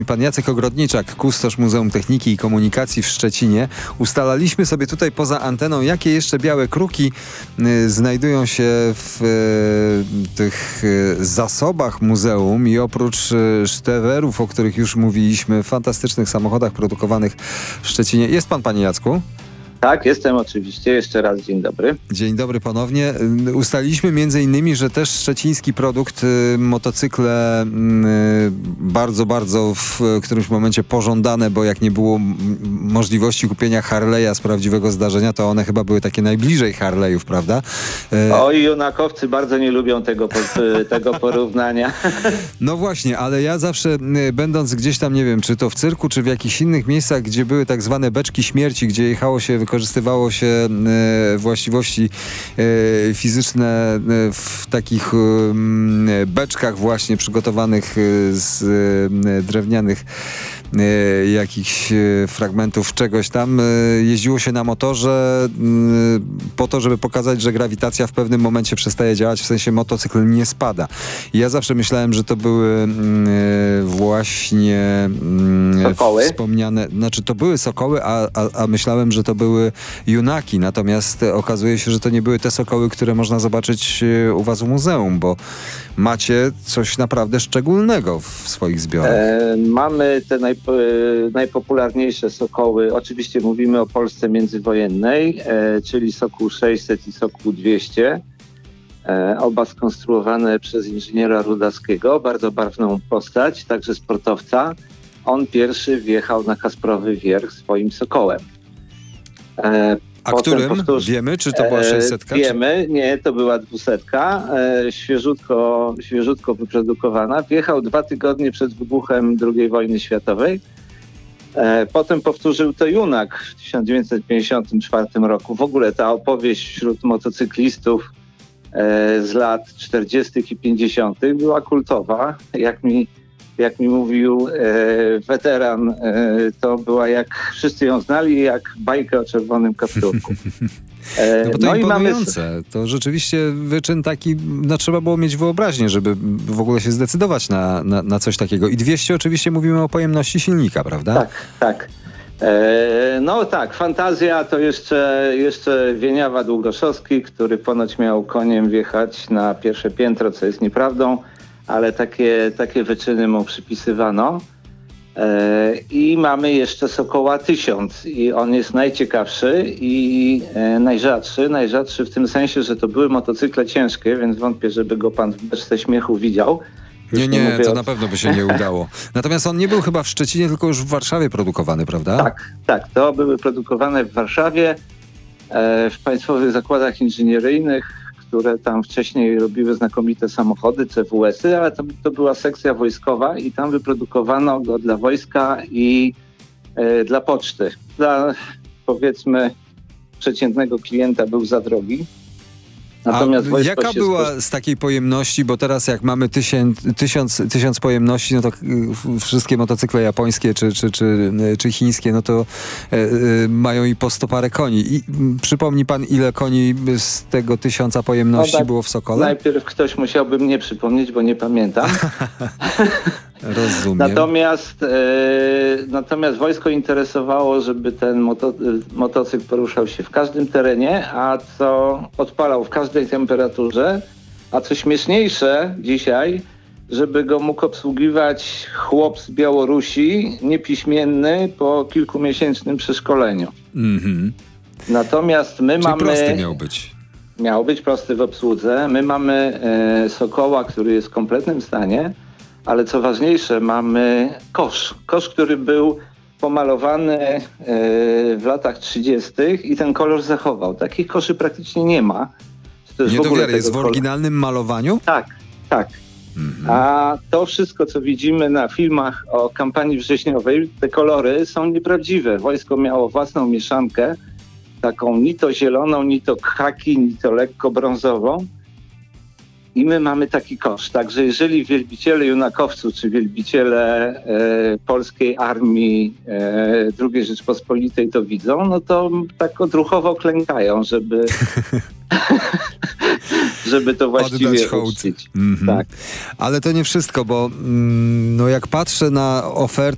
Pan Jacek Ogrodniczak, kustosz Muzeum Techniki i Komunikacji w Szczecinie. Ustalaliśmy sobie tutaj poza anteną, jakie jeszcze białe kruki znajdują się w tych zasobach muzeum i oprócz sztewerów, o których już mówiliśmy, fantastycznych samochodach produkowanych w Szczecinie. Jest pan, panie Jacku? Tak, jestem oczywiście. Jeszcze raz dzień dobry. Dzień dobry ponownie. Ustaliliśmy między innymi, że też szczeciński produkt, motocykle bardzo w którymś momencie pożądane, bo jak nie było możliwości kupienia Harley'a z prawdziwego zdarzenia, to one chyba były takie najbliżej Harley'ów, prawda? Oj, junakowcy bardzo nie lubią tego porównania. No właśnie, ale ja zawsze będąc gdzieś tam, nie wiem, czy to w cyrku, czy w jakichś innych miejscach, gdzie były tak zwane beczki śmierci, gdzie jechało się, wykorzystywało się właściwości fizyczne w takich beczkach właśnie przygotowanych z drewnianych jakichś fragmentów czegoś tam. Jeździło się na motorze po to, żeby pokazać, że grawitacja w pewnym momencie przestaje działać, w sensie motocykl nie spada. I ja zawsze myślałem, że to były właśnie Sokoły? Wspomniane, znaczy to były sokoły, a myślałem, że to były junaki, natomiast okazuje się, że to nie były te sokoły, które można zobaczyć u was w muzeum, bo macie coś naprawdę szczególnego w swoich zbiorach. Mamy te najpopularniejsze sokoły. Oczywiście mówimy o Polsce międzywojennej, czyli Sokół 600 i Sokół 200. Oba skonstruowane przez inżyniera Rudaskiego, bardzo barwną postać, także sportowca. On pierwszy wjechał na Kasprowy Wierch swoim sokołem. A którym? Wiemy, czy to była 600? Wiemy, nie, to była 200. Świeżutko wyprodukowana. Wjechał 2 tygodnie przed wybuchem II wojny światowej. Potem powtórzył to Junak w 1954 roku. W ogóle ta opowieść wśród motocyklistów z lat 40. i 50. była kultowa. Jak mi mówił weteran, to była jak wszyscy ją znali, jak bajkę o czerwonym kapturku. No bo to imponujące. To rzeczywiście wyczyn taki, no trzeba było mieć wyobraźnię, żeby w ogóle się zdecydować na coś takiego. I 200 oczywiście mówimy o pojemności silnika, prawda? Tak. No tak, fantazja to jeszcze Wieniawa Długoszowski, który ponoć miał koniem wjechać na pierwsze piętro, co jest nieprawdą, ale takie wyczyny mu przypisywano. I mamy jeszcze Sokoła 1000 i on jest najciekawszy i najrzadszy w tym sensie, że to były motocykle ciężkie, więc wątpię, żeby go pan w beczce śmiechu widział. Nie, to na pewno by się nie udało. Natomiast on nie był chyba w Szczecinie, tylko już w Warszawie produkowany, prawda? Tak, to były produkowane w Warszawie, w państwowych zakładach inżynieryjnych, które tam wcześniej robiły znakomite samochody, CWS-y, ale to była sekcja wojskowa i tam wyprodukowano go dla wojska i dla poczty. Dla, powiedzmy, przeciętnego klienta był za drogi. Natomiast jaka była z takiej pojemności, bo teraz jak mamy 1000 pojemności, no to wszystkie motocykle japońskie czy chińskie, no to mają i po 100 parę koni. I przypomni pan, ile koni z tego 1000 pojemności było w Sokole? Najpierw ktoś musiałby mnie przypomnieć, bo nie pamiętam. Rozumiem. Natomiast wojsko interesowało, żeby ten motocykl poruszał się w każdym terenie, a co odpalał w każdej temperaturze, a co śmieszniejsze dzisiaj, żeby go mógł obsługiwać chłop z Białorusi, niepiśmienny, po kilkumiesięcznym przeszkoleniu. Natomiast my mamy... prosty miał być. Miał być prosty w obsłudze. My mamy Sokoła, który jest w kompletnym stanie, ale co ważniejsze, mamy kosz. Kosz, który był pomalowany w latach 30. i ten kolor zachował. Takich koszy praktycznie nie ma. To jest jest w oryginalnym malowaniu? Tak. A to wszystko, co widzimy na filmach o kampanii wrześniowej, te kolory są nieprawdziwe. Wojsko miało własną mieszankę, taką ni to zieloną, ni to khaki, ni to lekko brązową. I my mamy taki kosz. Także jeżeli wielbiciele junakowców, czy wielbiciele polskiej armii II Rzeczpospolitej to widzą, no to tak odruchowo klękają, żeby to właściwie uczcić. Tak. Ale to nie wszystko, bo no jak patrzę na ofertę